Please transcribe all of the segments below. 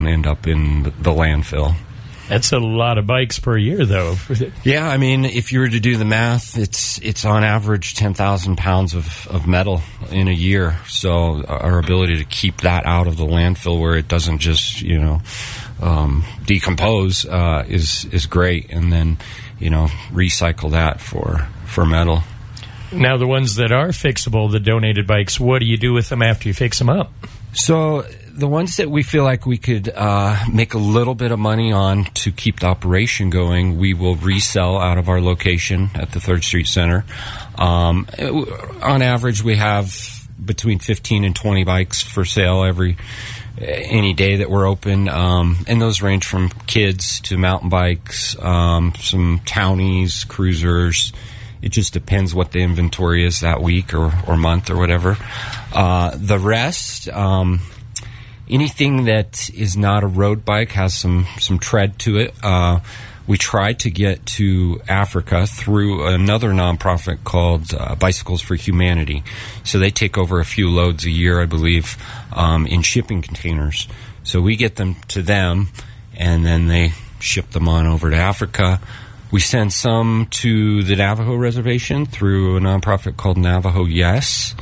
end up in the landfill. That's a lot of bikes per year, though. Yeah, I mean, if you were to do the math, it's on average 10,000 pounds of metal in a year. So our ability to keep that out of the landfill where it doesn't just, decompose is great. And then, recycle that for metal. Now, the ones that are fixable, the donated bikes, what do you do with them after you fix them up? So the ones that we feel like we could make a little bit of money on to keep the operation going, we will resell out of our location at the 3rd Street Center. On average, we have between 15 and 20 bikes for sale any day that we're open. And those range from kids to mountain bikes, some townies, cruisers. It just depends what the inventory is that week or month or whatever. The rest, anything that is not a road bike has some tread to it. We tried to get to Africa through another nonprofit called Bicycles for Humanity. So they take over a few loads a year, I believe, in shipping containers. So we get them to them, and then they ship them on over to Africa. We send some to the Navajo Reservation through a nonprofit called Navajo Yes.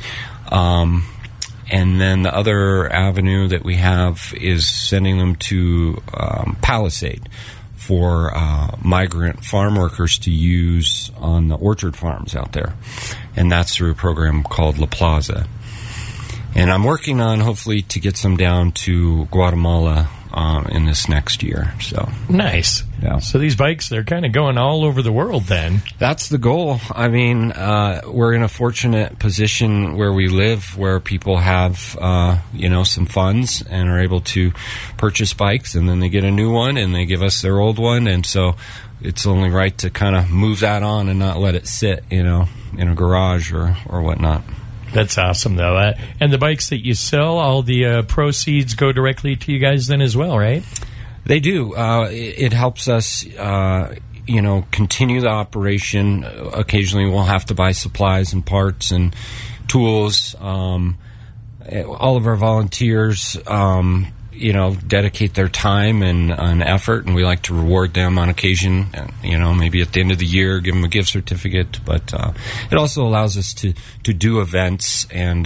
And then the other avenue that we have is sending them to Palisade for migrant farm workers to use on the orchard farms out there. And that's through a program called La Plaza. And I'm working on, hopefully, to get some down to Guatemala in this next year. So nice. Yeah. So these bikes, they're kind of going all over the world then. That's the goal. I mean, we're in a fortunate position where we live, where people have, some funds and are able to purchase bikes, and then they get a new one and they give us their old one. And so it's only right to kind of move that on and not let it sit, in a garage or whatnot. That's awesome, though. And the bikes that you sell, all the proceeds go directly to you guys then as well, right? They do. It helps us, continue the operation. Occasionally we'll have to buy supplies and parts and tools. All of our volunteers, dedicate their time and effort, and we like to reward them on occasion, maybe at the end of the year, give them a gift certificate. But it also allows us to do events and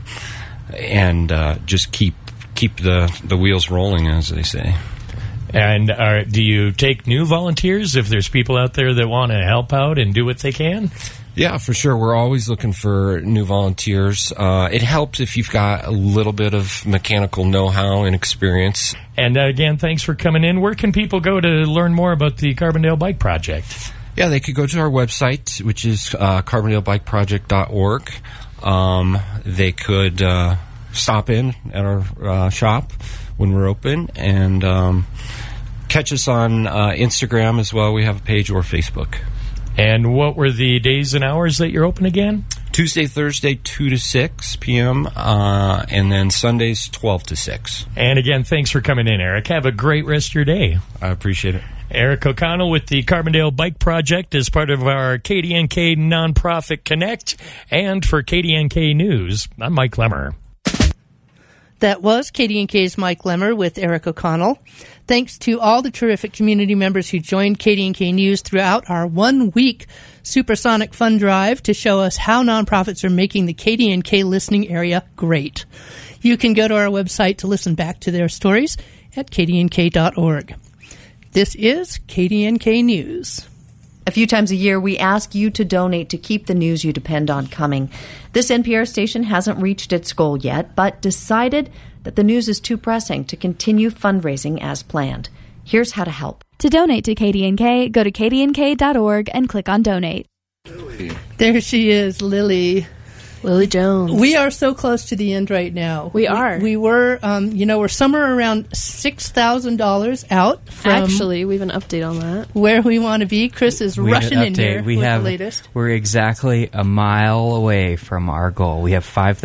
just keep the wheels rolling, as they say. And do you take new volunteers if there's people out there that want to help out and do what they can? Yeah, for sure. We're always looking for new volunteers. It helps if you've got a little bit of mechanical know-how and experience. And again, thanks for coming in. Where can people go to learn more about the Carbondale Bike Project? Yeah, they could go to our website, which is carbondalebikeproject.org. They could stop in at our shop when we're open, and catch us on Instagram as well. We have a page, or Facebook. And what were the days and hours that you're open again? Tuesday, Thursday, 2 to 6 p.m., and then Sundays, 12 to 6. And again, thanks for coming in, Eric. Have a great rest of your day. I appreciate it. Eric O'Connell with the Carbondale Bike Project as part of our KDNK Nonprofit Connect. And for KDNK News, I'm Mike Lemmer. That was KDNK's Mike Lemmer with Eric O'Connell. Thanks to all the terrific community members who joined KDNK News throughout our 1-week Supersonic Fun Drive to show us how nonprofits are making the KDNK listening area great. You can go to our website to listen back to their stories at kdnk.org. This is KDNK News. A few times a year, we ask you to donate to keep the news you depend on coming. This NPR station hasn't reached its goal yet, but decided that the news is too pressing to continue fundraising as planned. Here's how to help. To donate to KDNK, go to kdnk.org and click on Donate. There she is, Lily. Lily Jones. We are so close to the end right now. We are. We were, we're somewhere around $6,000 out from... Actually, we have an update on that. Where we want to be. Chris is rushing in here with the latest. We're exactly a mile away from our goal. We have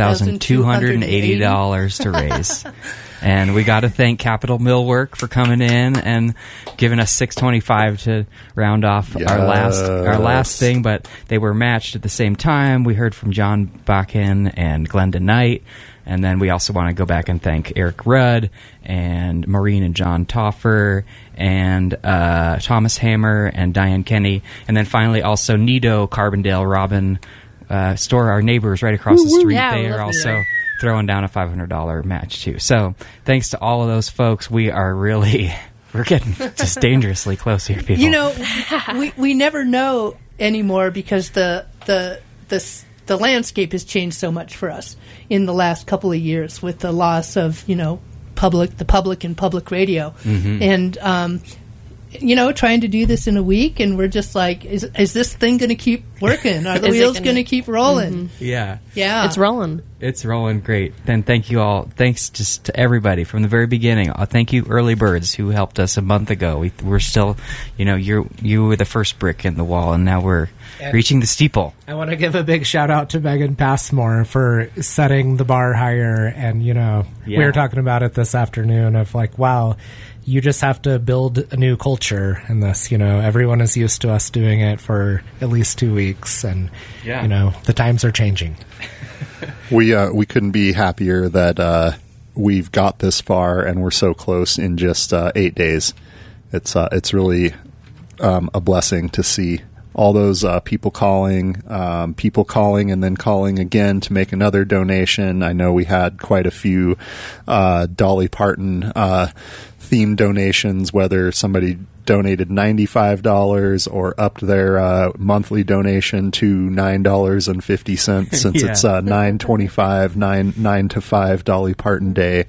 $5,280 to raise. And we got to thank Capital Millwork for coming in and giving us $625 to round off our last thing. But they were matched at the same time. We heard from John Bakken and Glenda Knight And then we also want to go back and thank Eric Rudd and Maureen and John Toffer and Thomas Hammer and Diane Kenny. And then finally also Nido, Carbondale, Robin Store, our neighbors right across the street. Yeah, they are also throwing down a $500 match too. So thanks to all of those folks, we're getting just dangerously close here, people. You know, we never know anymore because the landscape has changed so much for us in the last couple of years with the loss of, the public and public radio. Mm-hmm. And, trying to do this in a week, and we're just like, is this thing going to keep working? Are the wheels going to keep rolling? Mm-hmm. Yeah. Yeah. It's rolling. It's rolling great. Then thank you all. Thanks just to everybody from the very beginning. Thank you, Early Birds, who helped us a month ago. We're still, you were the first brick in the wall, and now we're reaching the steeple. I want to give a big shout out to Megan Passmore for setting the bar higher. And, we were talking about it this afternoon of like, wow, you just have to build a new culture in this. Everyone is used to us doing it for at least 2 weeks, and the times are changing. We couldn't be happier that we've got this far and we're so close in just 8 days. It's really a blessing to see all those people calling and then calling again to make another donation. I know we had quite a few Dolly Parton themed donations, whether somebody donated $95 or upped their monthly donation to $9.50 since it's $9.25, 9 to 5 Dolly Parton Day.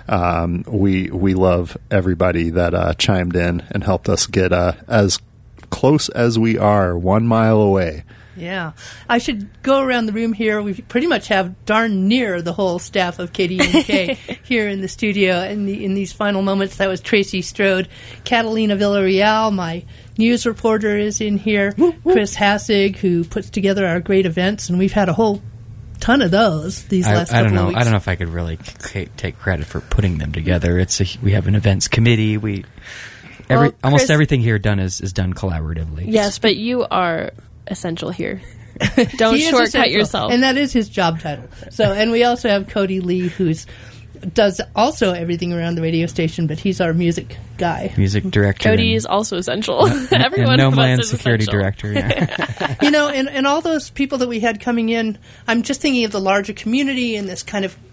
We love everybody that chimed in and helped us get as close as we are, 1 mile away. Yeah. I should go around the room here. We pretty much have darn near the whole staff of KDNK here in the studio. In these final moments, that was Tracy Strode. Catalina Villarreal, my news reporter, is in here. Chris Hassig, who puts together our great events, and we've had a whole ton of those these last couple of weeks. I don't know if I could really take credit for putting them together. We have an events committee. Almost everything here is done collaboratively. Yes, but you are essential here. Don't shortcut yourself. And that is his job title. And we also have Cody Lee, who does also everything around the radio station, but he's our music guy. Music director. Cody is also essential. Everyone and of us is security essential. director. Yeah. And all those people that we had coming in, I'm just thinking of the larger community and this kind of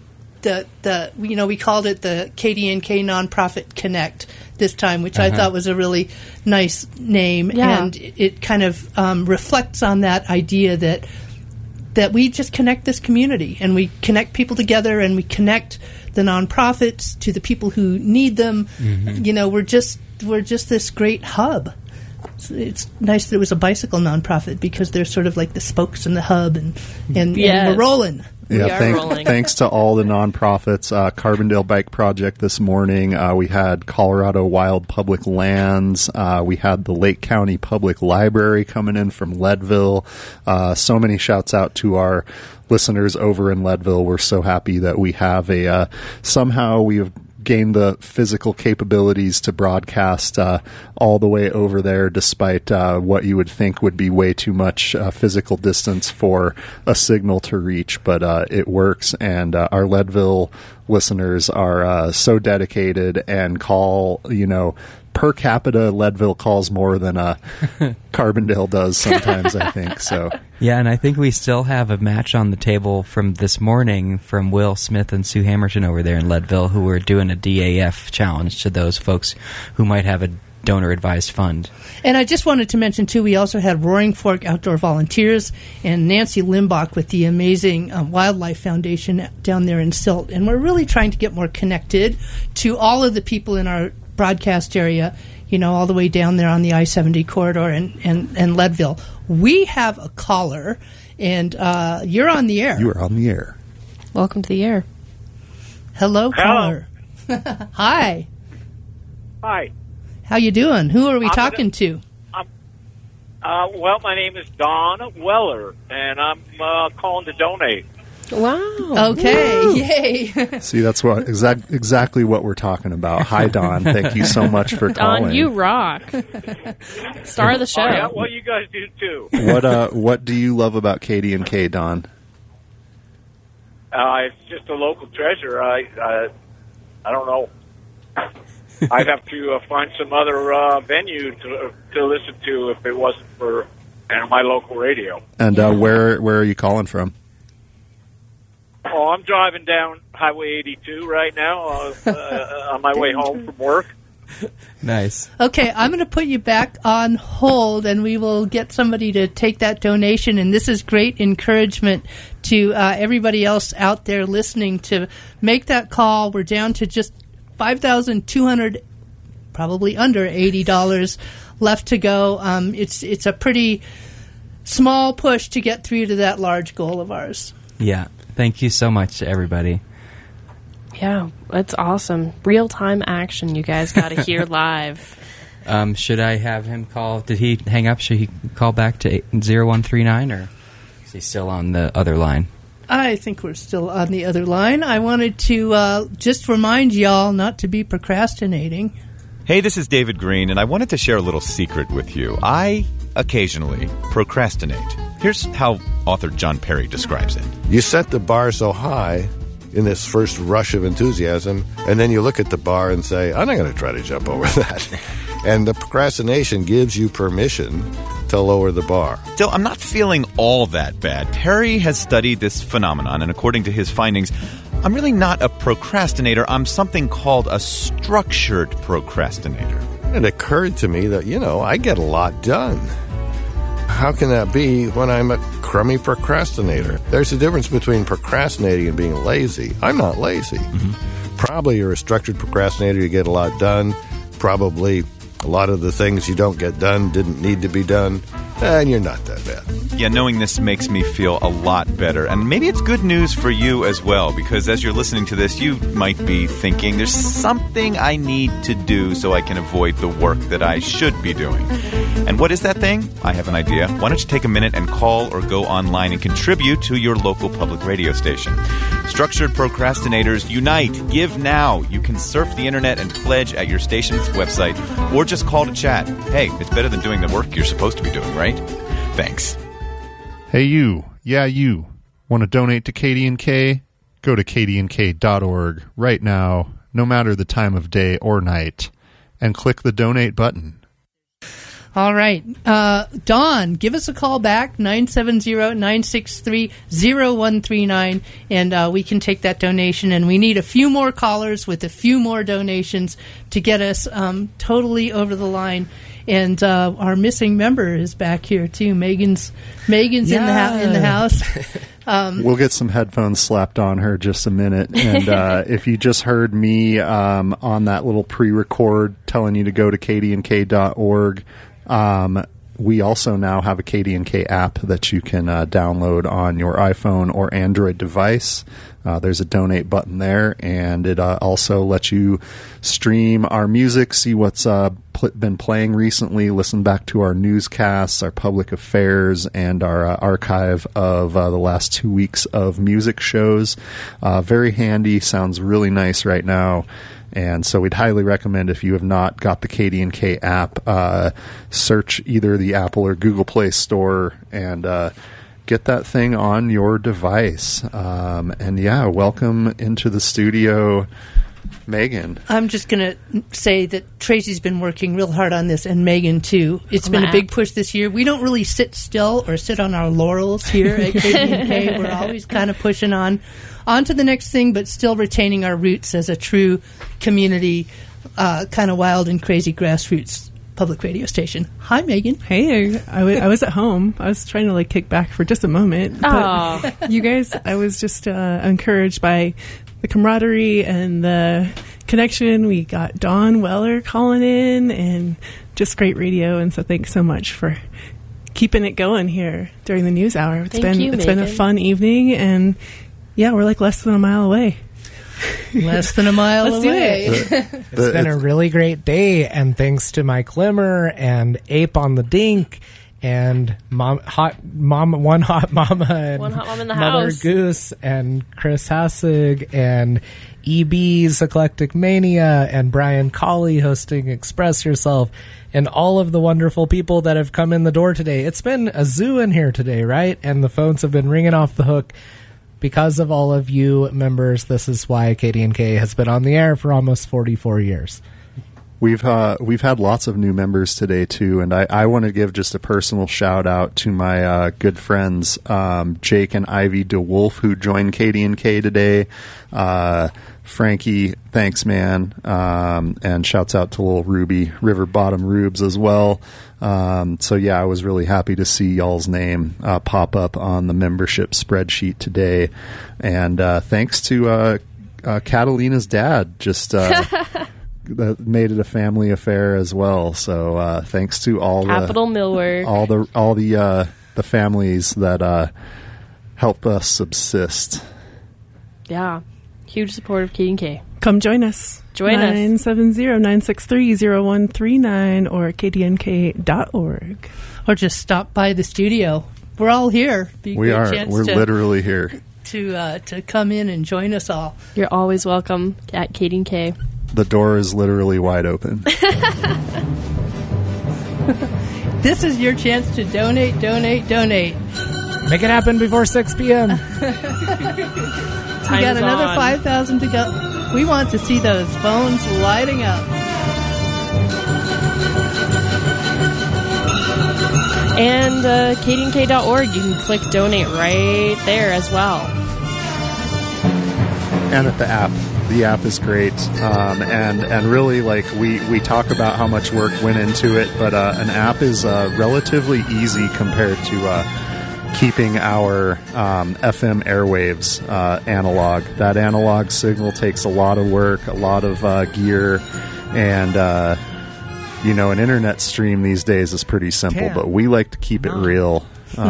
we called it the KDNK Nonprofit Connect this time, which I thought was a really nice name, and it kind of reflects on that idea that we just connect this community, and we connect people together, and we connect the nonprofits to the people who need them. Mm-hmm. We're just this great hub. It's nice that it was a bicycle nonprofit because they're sort of like the spokes in the hub, and we're rolling. Thanks to all the nonprofits. Carbondale Bike Project this morning. We had Colorado Wild Public Lands. We had the Lake County Public Library coming in from Leadville. So many shouts out to our listeners over in Leadville. We're so happy that we have somehow we have gained the physical capabilities to broadcast all the way over there, despite what you would think would be way too much physical distance for a signal to reach. But it works, and our Leadville listeners are so dedicated and call, per capita, Leadville calls more than Carbondale does sometimes, I think. So. Yeah, and I think we still have a match on the table from this morning from Will Smith and Sue Hammerton over there in Leadville, who are doing a DAF challenge to those folks who might have a donor-advised fund. And I just wanted to mention, too, we also had Roaring Fork Outdoor Volunteers and Nancy Limbach with the amazing Wildlife Foundation down there in Silt. And we're really trying to get more connected to all of the people in our broadcast area, all the way down there on the I-70 corridor and Leadville. We have a caller, and you're on the air. You are on the air. Welcome to the air. Hello, caller. Hi. Hi. How you doing? Who are we talking to? Well, my name is Don Weller, and I'm calling to donate. Wow. Okay. Yay. See, that's what exactly what we're talking about. Hi, Don. Thank you so much for calling. Don, you rock. Star of the show. Oh, yeah, well, you guys do too. What do you love about KDNK, Don? It's just a local treasure. I don't know. I'd have to find some other venue to listen to if it wasn't for my local radio. And where are you calling from? Oh, I'm driving down Highway 82 right now on my way home from work. Nice. Okay, I'm going to put you back on hold, and we will get somebody to take that donation. And this is great encouragement to everybody else out there listening to make that call. We're down to just $5,200, probably under $80 left to go. It's a pretty small push to get through to that large goal of ours. Yeah. Thank you so much to everybody. Yeah, that's awesome. Real-time action you guys got to hear live. Should I have him call? Did he hang up? Should he call back to 0139, or is he still on the other line? I think we're still on the other line. I wanted to just remind y'all not to be procrastinating. Hey, this is David Green, and I wanted to share a little secret with you. I occasionally procrastinate. Here's how author John Perry describes it. You set the bar so high in this first rush of enthusiasm, and then you look at the bar and say, I'm not going to try to jump over that. And the procrastination gives you permission to lower the bar. Still, I'm not feeling all that bad. Perry has studied this phenomenon, and according to his findings, I'm really not a procrastinator. I'm something called a structured procrastinator. It occurred to me that, I get a lot done. How can that be when I'm a crummy procrastinator? There's a difference between procrastinating and being lazy. I'm not lazy. Mm-hmm. Probably you're a structured procrastinator. You get a lot done. Probably a lot of the things you don't get done didn't need to be done. And you're not that bad. Yeah, knowing this makes me feel a lot better. And maybe it's good news for you as well, because as you're listening to this, you might be thinking, there's something I need to do so I can avoid the work that I should be doing. And what is that thing? I have an idea. Why don't you take a minute and call or go online and contribute to your local public radio station. Structured Procrastinators Unite. Give now. You can surf the internet and pledge at your station's website, or just call to chat. Hey, it's better than doing the work you're supposed to be doing, right? Thanks. Hey, you. Yeah, you. Want to donate to KDNK? Go to kdnk.org right now, no matter the time of day or night, and click the donate button. All right. Dawn, give us a call back, 970-963-0139, and we can take that donation. And we need a few more callers with a few more donations to get us totally over the line. And our missing member is back here, too. Megan's in the house. We'll get some headphones slapped on her just a minute. And if you just heard me on that little pre-record telling you to go to kdnk.org, we also now have a KDNK app that you can download on your iPhone or Android device. There's a donate button there, and it also lets you stream our music, see what's been playing recently, listen back to our newscasts, our public affairs, and our archive of the last 2 weeks of music shows. Very handy, sounds really nice right now. And so we'd highly recommend, if you have not got the KDNK app, search either the Apple or Google Play Store and get that thing on your device. And yeah, welcome into the studio, Megan. I'm just going to say that Tracy's been working real hard on this, and Megan, too. It's been a big push this year. We don't really sit still or sit on our laurels here at KDNK. We're always kind of pushing on to the next thing, but still retaining our roots as a true community, kind of wild and crazy grassroots public radio station. Hi, Megan. Hey, I was at home. I was trying to kick back for just a moment. But you guys, I was just encouraged by the camaraderie and the connection. We got Dawn Weller calling in, and just great radio. And so thanks so much for keeping it going here during the news hour. It's been a fun evening, and yeah, we're less than a mile away. Less than a mile away. It's been a really great day, and thanks to Mike Limmer and Ape on the Dink and One Hot Mama and One Hot Mom in the Mother House. Goose and Chris Hassig and EB's Eclectic Mania and Brian Colley hosting Express Yourself and all of the wonderful people that have come in the door today. It's been a zoo in here today, right? And the phones have been ringing off the hook. because of all of you members, this is why KDNK has been on the air for almost 44 years. We've had lots of new members today too, and I want to give just a personal shout out to my good friends Jake and Ivy DeWolf, who joined KDNK today. Frankie, thanks man, and shouts out to little Ruby, River Bottom Rubes as well. So yeah, I was really happy to see y'all's name pop up on the membership spreadsheet today, and thanks to Catalina's dad, just that made it a family affair as well. So thanks to all Capital Millwork, all the families that help us subsist. Yeah, huge support of KDNK. Come join us. Join us. 970-963-0139 or kdnk.org. Or just stop by the studio. We're all here. We're literally here. To come in and join us all. You're always welcome at KDNK. The door is literally wide open. This is your chance to donate. Make it happen before 6 p.m. We got another 5,000 to go. We want to see those phones lighting up. And KDNK.org, you can click donate right there as well. And at the app. The app is great, and really, like, we talk about how much work went into it, but an app is relatively easy compared to keeping our FM airwaves analog. That analog signal takes a lot of work, a lot of gear, and an internet stream these days is pretty simple, but we like to keep it real.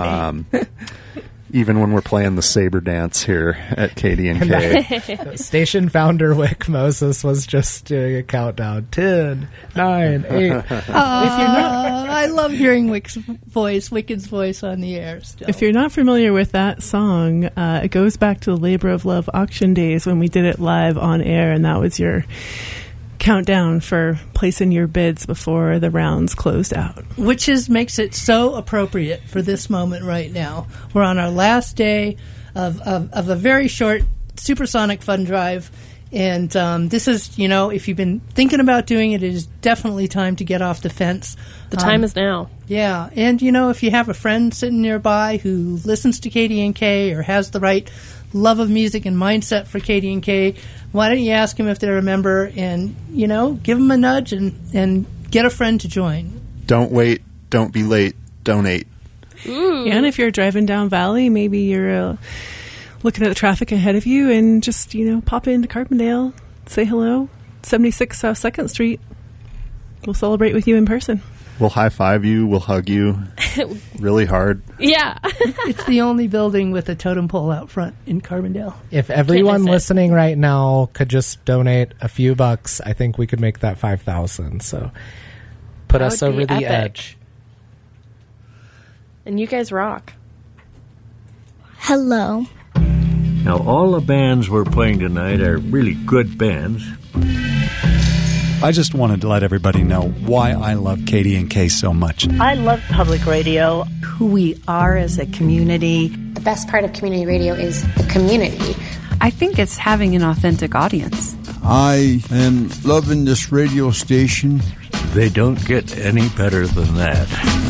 Even when we're playing the Saber Dance here at KDNK. Station founder Wick Moses was just doing a countdown. 10, 9, 8. I love hearing Wicked's voice on the air still. If you're not familiar with that song, it goes back to the Labor of Love auction days when we did it live on air, and that was your countdown for placing your bids before the rounds closed out. Which makes it so appropriate for this moment right now. We're on our last day of a very short Supersonic Fund Drive, and this is, if you've been thinking about doing it, it is definitely time to get off the fence. The time is now. Yeah, and if you have a friend sitting nearby who listens to KDNK or has the right love of music and mindset for KDNK, why don't you ask them if they're a member and, give them a nudge and get a friend to join. Don't wait. Don't be late. Donate. Ooh. Yeah, and if you're driving down Valley, maybe you're looking at the traffic ahead of you and just, pop into Carbondale, say hello, 76 South 2nd Street. We'll celebrate with you in person. We'll high-five you. We'll hug you really hard. Yeah. It's the only building with a totem pole out front in Carbondale. If everyone listening right now could just donate a few bucks, I think we could make that 5,000. So put us over the edge. And you guys rock. Hello. Now, all the bands we're playing tonight are really good bands. I just wanted to let everybody know why I love KDNK so much. I love public radio. Who we are as a community. The best part of community radio is the community. I think it's having an authentic audience. I am loving this radio station. They don't get any better than that.